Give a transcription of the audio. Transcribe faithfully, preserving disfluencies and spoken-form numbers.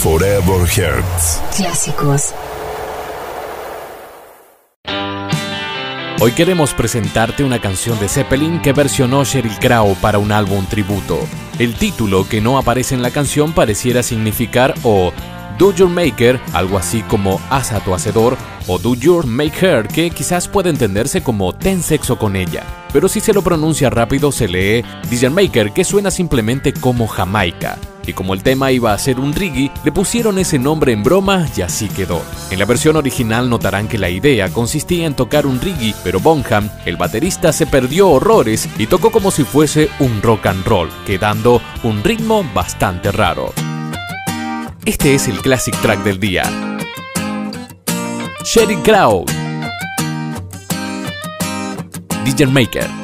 Forever Hearts. Clásicos. Hoy queremos presentarte una canción de Zeppelin que versionó Sheryl Crow para un álbum tributo. El título, que no aparece en la canción, pareciera significar o Do Your Maker, algo así como haz a tu hacedor, o Do Your Make Her, que quizás puede entenderse como ten sexo con ella. Pero si se lo pronuncia rápido se lee D J Maker, que suena simplemente como Jamaica. Y como el tema iba a ser un reggae, le pusieron ese nombre en broma y así quedó. En la versión original notarán que la idea consistía en tocar un reggae, pero Bonham, el baterista, se perdió horrores y tocó como si fuese un rock and roll, quedando un ritmo bastante raro. Este es el classic track del día. Sheryl Crow, D J Maker.